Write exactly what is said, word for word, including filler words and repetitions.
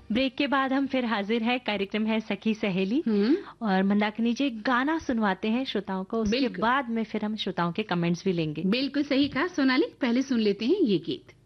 Break के बाद हम फिर हाजिर है, कार्यक्रम है सखी सहेली हम्म और मंदाकिनी जी एक गाना सुनवाते हैं श्रोताओं को, उसके बिल्कुल। बाद में फिर हम श्रोताओं के कमेंट्स भी लेंगे। बिल्कुल सही कहा सोनाली, पहले सुन लेते हैं ये गीत।